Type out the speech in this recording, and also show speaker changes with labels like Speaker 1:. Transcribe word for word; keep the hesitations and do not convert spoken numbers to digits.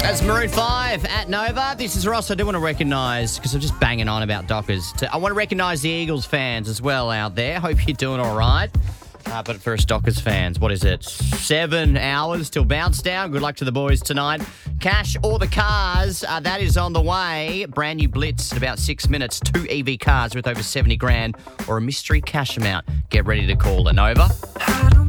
Speaker 1: That's Maroon five at Nova. This is Ross. I do want to recognise, because I'm just banging on about Dockers, to, I want to recognise the Eagles fans as well out there. Hope you're doing all right. Uh, but for us Dockers fans, what is it? Seven hours till bounce down. Good luck to the boys tonight. Cash or the cars, uh, that is on the way. Brand new blitz in about six minutes. Two E V cars worth over seventy grand or a mystery cash amount. Get ready to call it. Nova.